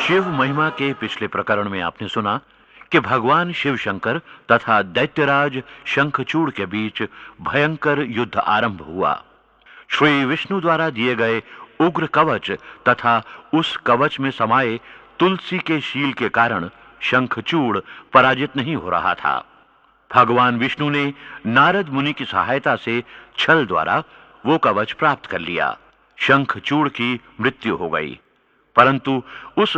शिव महिमा के पिछले प्रकरण में आपने सुना कि भगवान शिव शंकर तथा दैत्यराज शंखचूड़ के बीच भयंकर युद्ध आरंभ हुआ। श्री विष्णु द्वारा दिए गए उग्र कवच तथा उस कवच में समाये तुलसी के शील के कारण शंखचूड़ पराजित नहीं हो रहा था। भगवान विष्णु ने नारद मुनि की सहायता से छल द्वारा वो कवच प्राप्त कर लिया। शंखचूड़ की मृत्यु हो गई, परंतु उस